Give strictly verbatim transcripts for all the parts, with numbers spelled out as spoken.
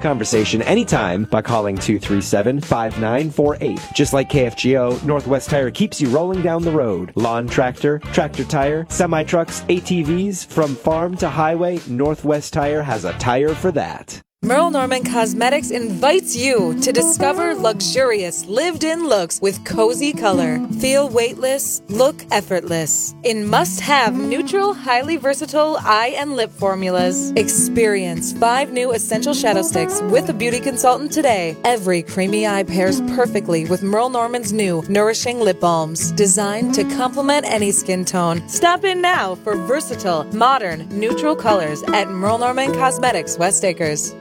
conversation anytime by calling two three seven, five nine four eight. Just like K F G O, Northwest Tire keeps you rolling down the road. Lawn tractor, tractor tire, semi-trucks, A T Vs, from farm to highway, Northwest Tire has a tire for that. Merle Norman Cosmetics invites you to discover luxurious lived-in looks with cozy color. Feel weightless, look effortless. In must-have neutral, highly versatile eye and lip formulas. Experience five new essential shadow sticks with a beauty consultant today. Every creamy eye pairs perfectly with Merle Norman's new nourishing lip balms, designed to complement any skin tone. Stop in now for versatile, modern, neutral colors at Merle Norman Cosmetics, West Acres.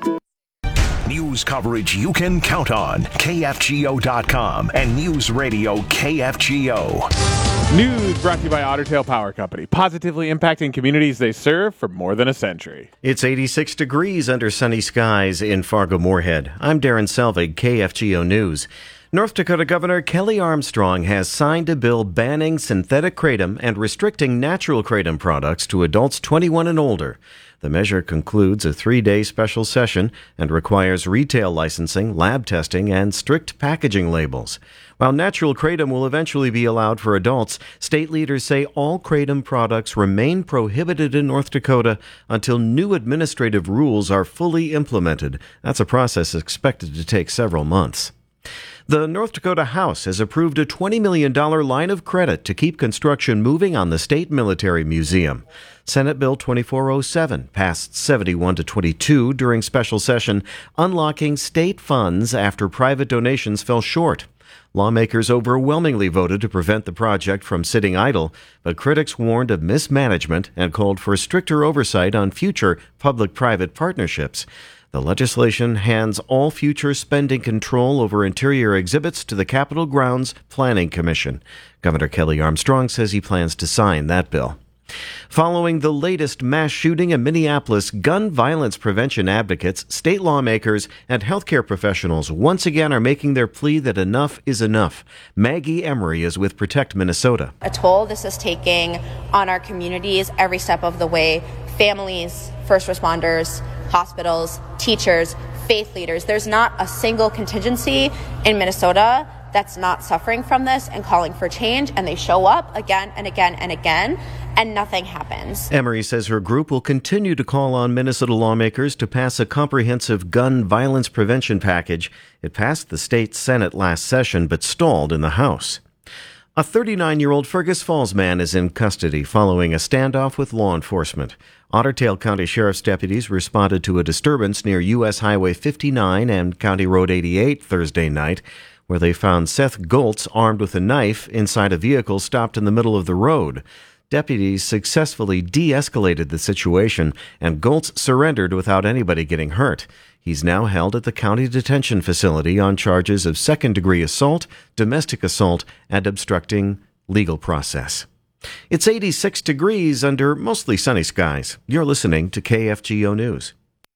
News coverage you can count on. K F G O dot com and News Radio K F G O. News brought to you by Otter Tail Power Company, positively impacting communities they serve for more than a century. It's eighty-six degrees under sunny skies in Fargo-Moorhead. I'm Darren Selvig, K F G O News. North Dakota Governor Kelly Armstrong has signed a bill banning synthetic kratom and restricting natural kratom products to adults twenty-one and older. The measure concludes a three-day special session and requires retail licensing, lab testing, and strict packaging labels. While natural kratom will eventually be allowed for adults, state leaders say all kratom products remain prohibited in North Dakota until new administrative rules are fully implemented. That's a process expected to take several months. The North Dakota House has approved a twenty million dollars line of credit to keep construction moving on the State Military Museum. Senate Bill twenty-four oh seven passed seventy-one to twenty-two during special session, unlocking state funds after private donations fell short. Lawmakers overwhelmingly voted to prevent the project from sitting idle, but critics warned of mismanagement and called for stricter oversight on future public-private partnerships. The legislation hands all future spending control over interior exhibits to the Capitol Grounds Planning Commission. Governor Kelly Armstrong says he plans to sign that bill. Following the latest mass shooting in Minneapolis, gun violence prevention advocates, state lawmakers, and healthcare professionals once again are making their plea that enough is enough. Maggie Emery is with Protect Minnesota. A toll this is taking on our communities every step of the way. Families, first responders, hospitals, teachers, faith leaders. There's not a single contingency in Minnesota that's not suffering from this and calling for change, and they show up again and again and again, and nothing happens. Emery says her group will continue to call on Minnesota lawmakers to pass a comprehensive gun violence prevention package. It passed the state Senate last session but stalled in the House. A thirty-nine-year-old Fergus Falls man is in custody following a standoff with law enforcement. Otter Tail County Sheriff's deputies responded to a disturbance near U S Highway fifty-nine and County Road eighty-eight Thursday night, where they found Seth Goltz armed with a knife inside a vehicle stopped in the middle of the road. Deputies successfully de-escalated the situation, and Goltz surrendered without anybody getting hurt. He's now held at the county detention facility on charges of second-degree assault, domestic assault, and obstructing legal process. It's eighty-six degrees under mostly sunny skies. You're listening to K F G O News.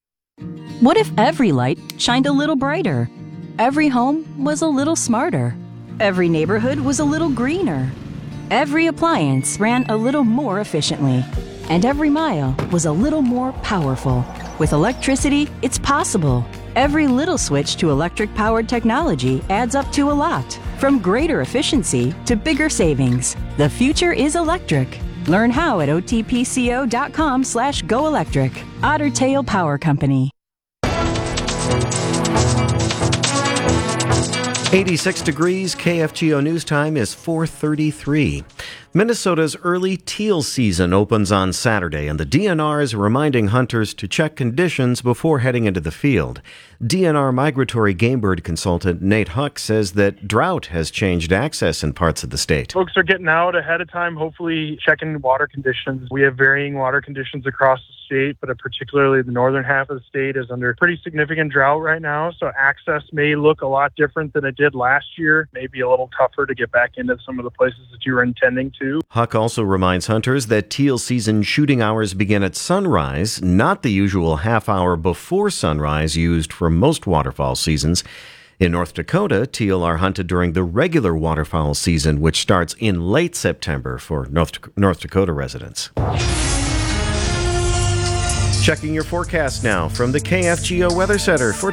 What if every light shined a little brighter? Every home was a little smarter. Every neighborhood was a little greener. Every appliance ran a little more efficiently. And every mile was a little more powerful. With electricity, it's possible. Every little switch to electric-powered technology adds up to a lot. From greater efficiency to bigger savings. The future is electric. Learn how at otpco.com slash go electric. Otter Tail Power Company. eighty-six degrees, K F G O News Time is four thirty-three. Minnesota's early teal season opens on Saturday, and the D N R is reminding hunters to check conditions before heading into the field. D N R migratory game bird consultant Nate Huck says that drought has changed access in parts of the state. Folks are getting out ahead of time, hopefully checking water conditions. We have varying water conditions across the state, but particularly the northern half of the state is under pretty significant drought right now, so access may look a lot different than it did last year, maybe a little tougher to get back into some of the places that you were intending to. Huck also reminds hunters that teal season shooting hours begin at sunrise, not the usual half hour before sunrise used for most waterfowl seasons. In North Dakota, teal are hunted during the regular waterfowl season, which starts in late September for North, North Dakota residents. Checking your forecast now from the K F G O Weather Center for